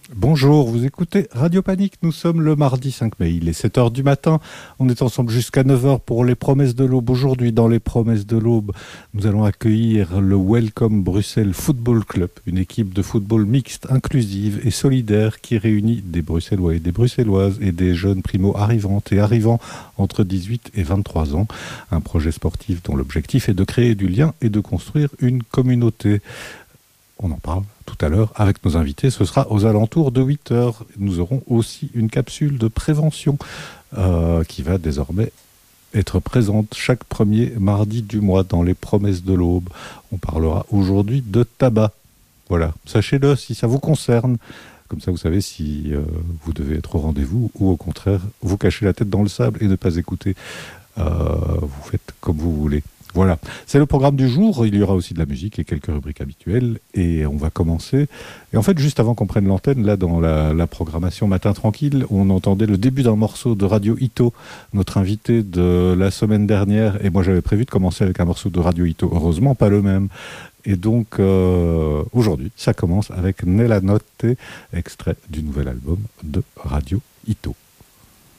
Bonjour, vous écoutez Radio Panique, nous sommes le mardi 5 mai, il est 7 heures du matin, on est ensemble jusqu'à 9 heures pour les Promesses de l'Aube. Aujourd'hui, dans les Promesses de l'Aube, nous allons accueillir le Welcome Bruxelles Football Club, une équipe de football mixte, inclusive et solidaire qui réunit des Bruxellois et des Bruxelloises et des jeunes primo-arrivantes et arrivants entre 18 et 23 ans. Un projet sportif dont l'objectif est de créer du lien et de construire une communauté. On en parle tout à l'heure avec nos invités. Ce sera aux alentours de 8 heures. Nous aurons aussi une capsule de prévention qui va désormais être présente chaque premier mardi du mois dans les Promesses de l'Aube. On parlera aujourd'hui de tabac. Voilà, sachez-le si ça vous concerne. Comme ça, vous savez si vous devez être au rendez-vous ou au contraire, vous cachez la tête dans le sable et ne pas écouter. Vous faites comme vous voulez. Voilà, c'est le programme du jour. Il y aura aussi de la musique et quelques rubriques habituelles. Et on va commencer. Et en fait, juste avant qu'on prenne l'antenne, là, dans la programmation Matin Tranquille, on entendait le début d'un morceau de Radio Ito, notre invité de la semaine dernière. Et moi, j'avais prévu de commencer avec un morceau de Radio Ito. Heureusement, pas le même. Et donc, aujourd'hui, ça commence avec Nella Notte, extrait du nouvel album de Radio Ito.